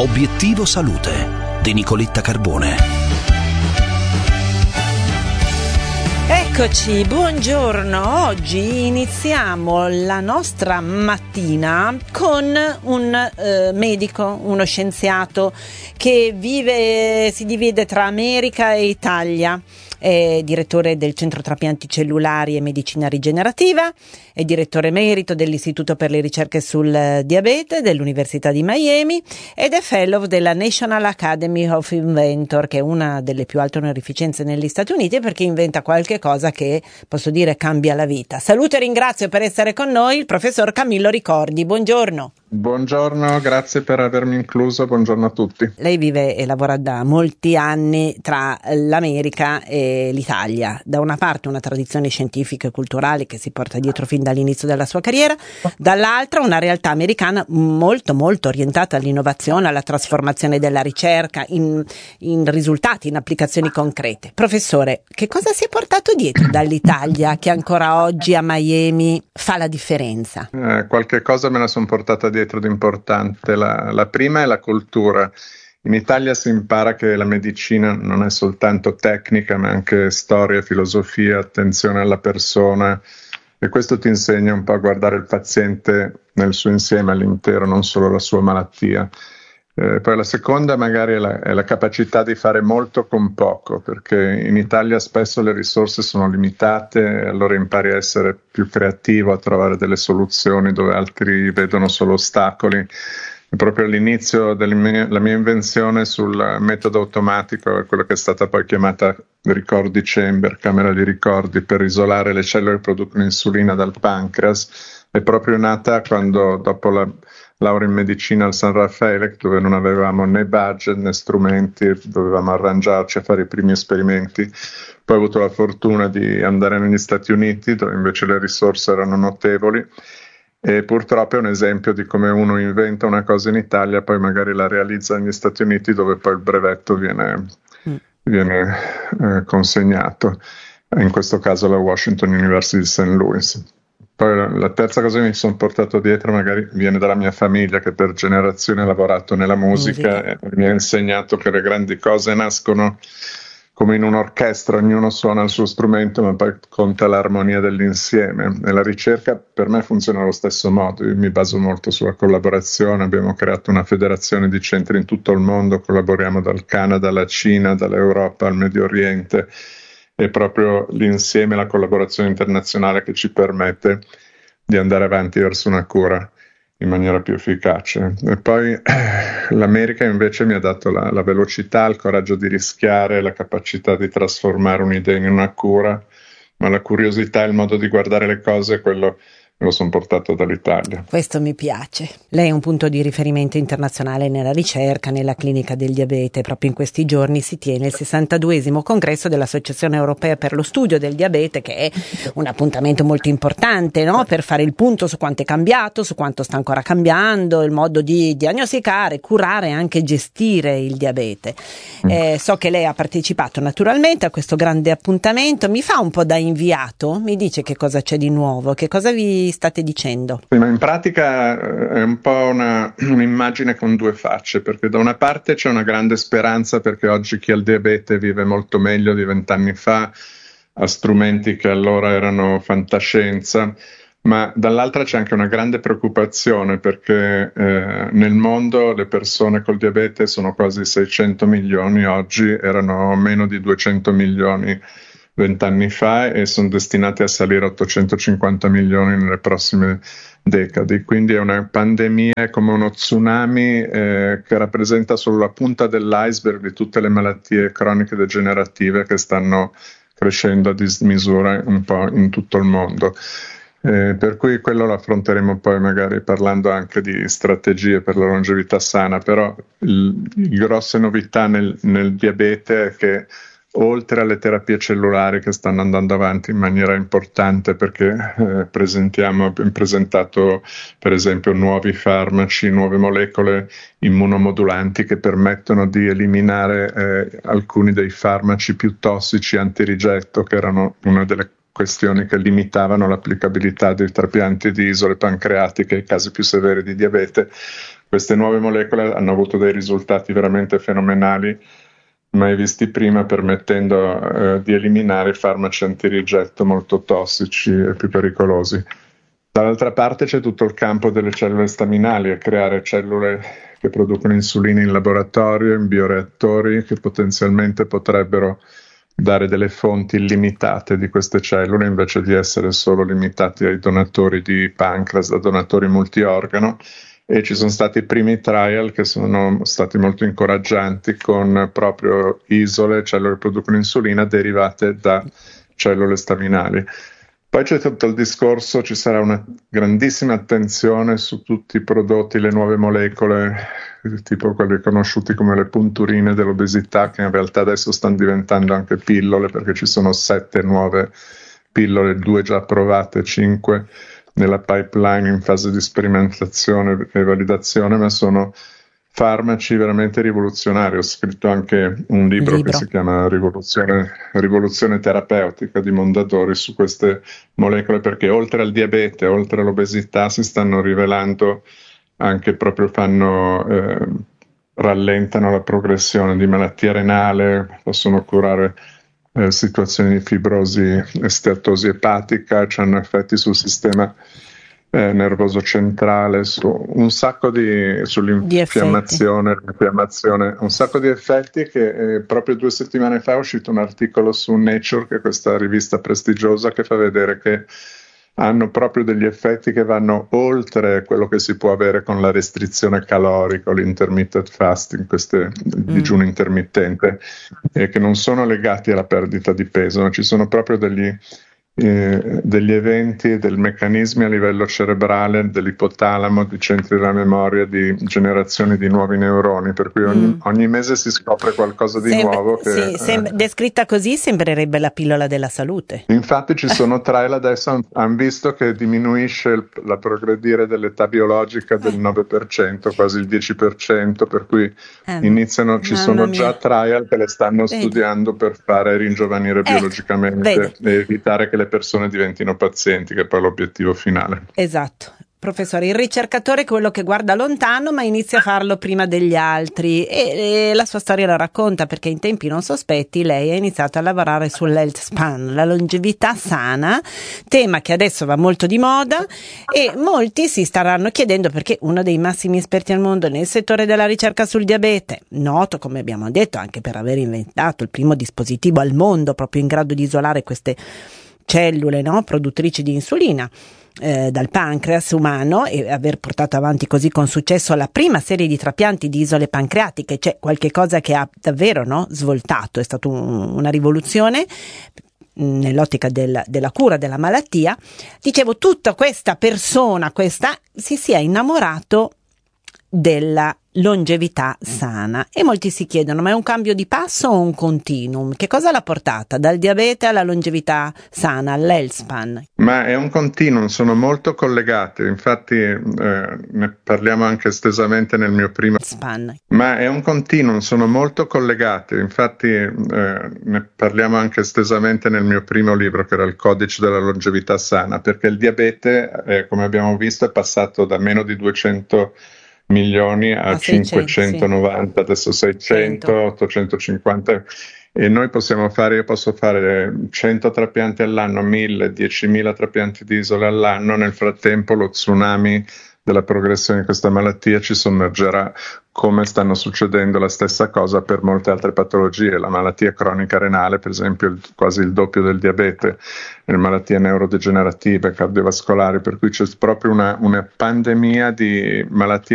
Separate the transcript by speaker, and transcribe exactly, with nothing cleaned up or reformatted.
Speaker 1: Obiettivo Salute di Nicoletta Carbone.
Speaker 2: Eccoci, buongiorno. Oggi iniziamo la nostra mattina con un eh, medico, uno scienziato che vive, si divide tra America e Italia. È direttore del Centro Trapianti Cellulari e Medicina Rigenerativa, è direttore emerito dell'Istituto per le ricerche sul diabete dell'Università di Miami ed è fellow della National Academy of Inventor, che è una delle più alte onorificenze negli Stati Uniti perché inventa qualche cosa che, posso dire, cambia la vita. Saluto e ringrazio per essere con noi il professor Camillo Ricordi. Buongiorno.
Speaker 3: Buongiorno, grazie per avermi incluso, buongiorno a tutti.
Speaker 2: Lei vive e lavora da molti anni tra l'America e l'Italia. Da una parte una tradizione scientifica e culturale che si porta dietro fin dall'inizio della sua carriera, dall'altra una realtà americana molto molto orientata all'innovazione, alla trasformazione della ricerca in, in risultati, in applicazioni concrete. Professore, che cosa si è portato dietro dall'Italia che ancora oggi a Miami fa la differenza?
Speaker 3: Eh, qualche cosa me la sono portata dietro di importante. La, la prima è la cultura. In Italia si impara che la medicina non è soltanto tecnica, ma anche storia, filosofia, attenzione alla persona, e questo ti insegna un po' a guardare il paziente nel suo insieme, all'intero, non solo la sua malattia. Eh, poi la seconda magari è la, è la capacità di fare molto con poco, perché in Italia spesso le risorse sono limitate, e allora impari a essere più creativo, a trovare delle soluzioni dove altri vedono solo ostacoli. E proprio all'inizio della mia, la mia invenzione sul metodo automatico, quello che è stata poi chiamata ricordi chamber, camera di ricordi, per isolare le cellule che producono insulina dal pancreas, è proprio nata quando, dopo la laurea in medicina al San Raffaele, dove non avevamo né budget né strumenti, dovevamo arrangiarci a fare i primi esperimenti. Poi ho avuto la fortuna di andare negli Stati Uniti, dove invece le risorse erano notevoli, e purtroppo è un esempio di come uno inventa una cosa in Italia, poi magari la realizza negli Stati Uniti, dove poi il brevetto viene, mm. viene eh, consegnato, in questo caso la Washington University di Saint Louis. Poi la terza cosa che mi sono portato dietro magari viene dalla mia famiglia, che per generazioni ha lavorato nella musica, musica. E mi ha insegnato che le grandi cose nascono come in un'orchestra, ognuno suona il suo strumento, ma poi conta l'armonia dell'insieme, e la ricerca per me funziona allo stesso modo. Io mi baso molto sulla collaborazione, abbiamo creato una federazione di centri in tutto il mondo, collaboriamo dal Canada alla Cina, dall'Europa al Medio Oriente. È proprio l'insieme, la collaborazione internazionale che ci permette di andare avanti verso una cura in maniera più efficace. E poi eh, l'America invece mi ha dato la, la velocità, il coraggio di rischiare, la capacità di trasformare un'idea in una cura, ma la curiosità e il modo di guardare le cose, quello me lo sono portato dall'Italia.
Speaker 2: Questo mi piace. Lei è un punto di riferimento internazionale nella ricerca, nella clinica del diabete. Proprio in questi giorni si tiene il sessantaduesimo congresso dell'Associazione Europea per lo Studio del Diabete, che è un appuntamento molto importante, no? Per fare il punto su quanto è cambiato, su quanto sta ancora cambiando, il modo di diagnosticare, curare e anche gestire il diabete. Eh, so che lei ha partecipato naturalmente a questo grande appuntamento. Mi fa un po' da inviato? Mi dice che cosa c'è di nuovo, che cosa vi state dicendo?
Speaker 3: Sì, ma in pratica è un po' una, un'immagine con due facce, perché da una parte c'è una grande speranza, perché oggi chi ha il diabete vive molto meglio di vent'anni fa, ha strumenti che allora erano fantascienza, ma dall'altra c'è anche una grande preoccupazione, perché eh, nel mondo le persone col diabete sono quasi seicento milioni oggi, erano meno di duecento milioni vent'anni fa e sono destinati a salire a ottocentocinquanta milioni nelle prossime decadi. Quindi è una pandemia, è come uno tsunami eh, che rappresenta solo la punta dell'iceberg di tutte le malattie croniche degenerative che stanno crescendo a dismisura un po' in tutto il mondo. Eh, per cui quello lo affronteremo poi magari parlando anche di strategie per la longevità sana, però il, il grosse novità nel, nel diabete è che oltre alle terapie cellulari che stanno andando avanti in maniera importante, perché eh, presentiamo, abbiamo presentato per esempio nuovi farmaci, nuove molecole immunomodulanti che permettono di eliminare eh, alcuni dei farmaci più tossici antirigetto, che erano una delle questioni che limitavano l'applicabilità dei trapianti di isole pancreatiche ai casi più severi di diabete. queste nuove molecole hanno avuto dei risultati veramente fenomenali, mai visti prima, permettendo eh, di eliminare farmaci antirigetto molto tossici e più pericolosi. Dall'altra parte c'è tutto il campo delle cellule staminali, e creare cellule che producono insulina in laboratorio, in bioreattori, che potenzialmente potrebbero dare delle fonti illimitate di queste cellule, invece di essere solo limitati ai donatori di pancreas, da donatori multiorgano. E ci sono stati i primi trial che sono stati molto incoraggianti, con proprio isole, cellule che producono insulina derivate da cellule staminali. Poi c'è tutto il discorso, ci sarà una grandissima attenzione su tutti i prodotti, le nuove molecole, tipo quelli conosciuti come le punturine dell'obesità, che in realtà adesso stanno diventando anche pillole, perché ci sono sette nuove pillole, due già approvate, cinque nella pipeline in fase di sperimentazione e validazione, ma sono farmaci veramente rivoluzionari. Ho scritto anche un libro, libro. che si chiama Rivoluzione, Rivoluzione terapeutica di Mondadori su queste molecole, perché oltre al diabete, oltre all'obesità, si stanno rivelando anche proprio fanno eh, rallentano la progressione di malattia renale, possono curare eh, situazioni di fibrosi e steatosi epatica, hanno effetti sul sistema Eh, nervoso centrale, su un sacco di sull'infiammazione, di l'infiammazione, un sacco di effetti che eh, proprio due settimane fa è uscito un articolo su Nature, che è questa rivista prestigiosa, che fa vedere che hanno proprio degli effetti che vanno oltre quello che si può avere con la restrizione calorica, l'intermittent fasting, questo digiuno mm. intermittente, e che non sono legati alla perdita di peso, ma ci sono proprio degli Eh, degli eventi, dei meccanismi a livello cerebrale, dell'ipotalamo, di centri della memoria, di generazione di nuovi neuroni, per cui ogni, mm. ogni mese si scopre qualcosa di
Speaker 2: Sem-
Speaker 3: nuovo che,
Speaker 2: sì, sem- descritta così sembrerebbe la pillola della salute.
Speaker 3: Infatti ci sono trial adesso, hanno han visto che diminuisce il, la progredire dell'età biologica del nove per cento, quasi il dieci per cento, per cui eh, iniziano, ci sono già trial che le stanno Vedi. studiando per fare ringiovanire ecco, biologicamente Vedi. e evitare che le persone diventino pazienti, che è poi l'obiettivo finale.
Speaker 2: Esatto. Professore, il ricercatore è quello che guarda lontano ma inizia a farlo prima degli altri, e, e la sua storia la racconta, perché in tempi non sospetti lei ha iniziato a lavorare sull'health span, la longevità sana, tema che adesso va molto di moda, e molti si staranno chiedendo perché uno dei massimi esperti al mondo nel settore della ricerca sul diabete, noto come abbiamo detto anche per aver inventato il primo dispositivo al mondo proprio in grado di isolare queste cellule, no, produttrici di insulina eh, dal pancreas umano, e aver portato avanti così con successo la prima serie di trapianti di isole pancreatiche, c'è qualche cosa che ha davvero, no, svoltato, è stata un, una rivoluzione nell'ottica del, della cura della malattia. Dicevo, tutta questa persona, questa si sia innamorato della longevità sana, e molti si chiedono: ma è un cambio di passo o un continuum? Che cosa l'ha portata dal diabete alla longevità sana, all'health span?
Speaker 3: Ma è un continuum, sono molto collegati, infatti eh, ne parliamo anche estesamente nel mio primo
Speaker 2: span.
Speaker 3: Ma è un continuum, sono molto collegati, infatti eh, ne parliamo anche estesamente nel mio primo libro, che era il codice della longevità sana, perché il diabete, eh, come abbiamo visto, è passato da meno di duecento milioni a, a cinquecentonovanta, sì. Adesso seicento, ottocentocinquanta, e noi possiamo fare, io posso fare cento trapianti all'anno, mille, diecimila trapianti di isole all'anno. Nel frattempo lo tsunami della progressione di questa malattia ci sommergerà, come stanno succedendo la stessa cosa per molte altre patologie. La malattia cronica renale, per esempio, il, quasi il doppio del diabete, le malattie neurodegenerative, cardiovascolari, per cui c'è proprio una, una pandemia di malattie